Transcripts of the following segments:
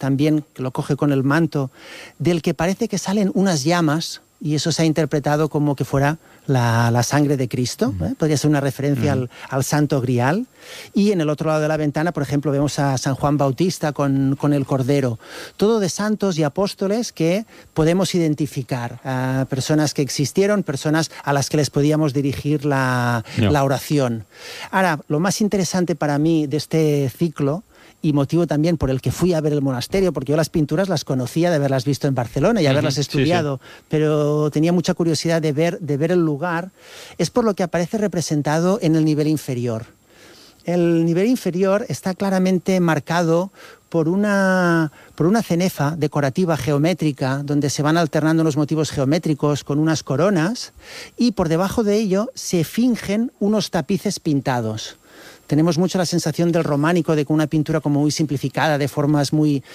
también que lo coge con el manto, del que parece que salen unas llamas, y eso se ha interpretado como que fuera la sangre de Cristo, podría ser una referencia al Santo Grial. Y en el otro lado de la ventana, por ejemplo, vemos a San Juan Bautista con el Cordero. Todo de santos y apóstoles que podemos identificar, personas que existieron, personas a las que les podíamos dirigir la oración. Ahora, lo más interesante para mí de este ciclo, y motivo también por el que fui a ver el monasterio, porque yo las pinturas las conocía de haberlas visto en Barcelona y haberlas estudiado, pero tenía mucha curiosidad de ver el lugar, es por lo que aparece representado en el nivel inferior. El nivel inferior está claramente marcado por una cenefa decorativa geométrica donde se van alternando unos motivos geométricos con unas coronas, y por debajo de ello se fingen unos tapices pintados. Tenemos mucho la sensación del románico, de una pintura como muy simplificada, de formas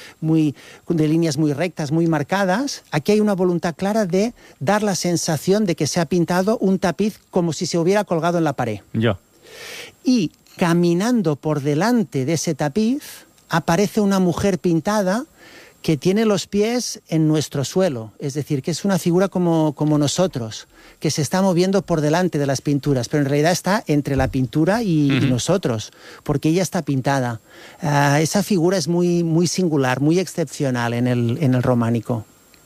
de líneas muy rectas, muy marcadas. Aquí hay una voluntad clara de dar la sensación de que se ha pintado un tapiz como si se hubiera colgado en la pared. Y caminando por delante de ese tapiz aparece una mujer pintada que tiene los pies en nuestro suelo, es decir, que es una figura como nosotros, que se está moviendo por delante de las pinturas, pero en realidad está entre la pintura y nosotros, porque ella está pintada. Esa figura es muy singular, muy excepcional en el románico.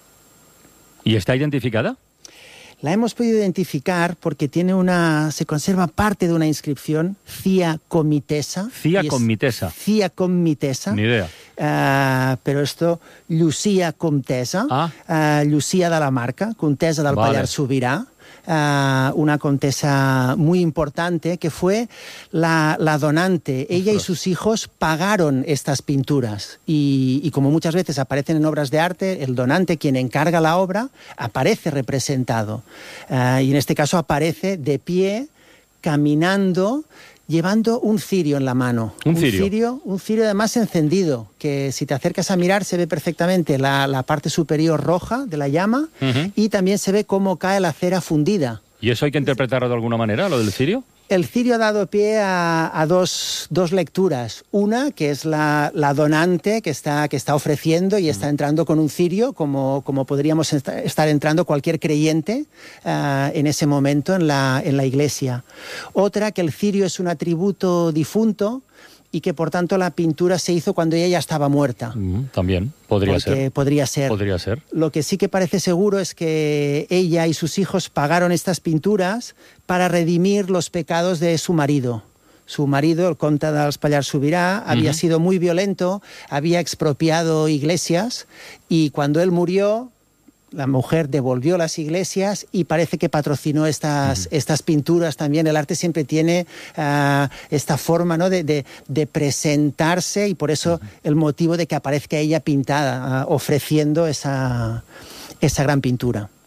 ¿Y está identificada? La hemos podido identificar porque se conserva parte de una inscripción, Cia Comitesa. Cia Comitesa. Cia Comitesa. Ni idea. Però esto, Llucia Comtesa, Llucia de la Marca, Comtesa del Pallars Sobirà, una contesa muy importante que fue la donante. Ella y sus hijos pagaron estas pinturas y como muchas veces aparecen en obras de arte, el donante, quien encarga la obra, aparece representado. Y en este caso aparece de pie, caminando, llevando un cirio en la mano. Un cirio además encendido, que si te acercas a mirar se ve perfectamente la parte superior roja de la llama, y también se ve cómo cae la cera fundida. ¿Y eso hay que interpretarlo de alguna manera, lo del cirio? El cirio ha dado pie a dos lecturas. Una, que es la donante que está ofreciendo y está entrando con un cirio, como podríamos estar entrando cualquier creyente en ese momento en la iglesia. Otra, que el cirio es un atributo difunto y que por tanto la pintura se hizo cuando ella ya estaba muerta. También, podría ser. Podría ser. Lo que sí que parece seguro es que ella y sus hijos pagaron estas pinturas para redimir los pecados de su marido. Su marido, el conde dels Pallars Sobirà, había sido muy violento, había expropiado iglesias, y cuando él murió, la mujer devolvió las iglesias y parece que patrocinó estas pinturas también. El arte siempre tiene esta forma, ¿no?, de presentarse, y por eso el motivo de que aparezca ella pintada, ofreciendo esa gran pintura.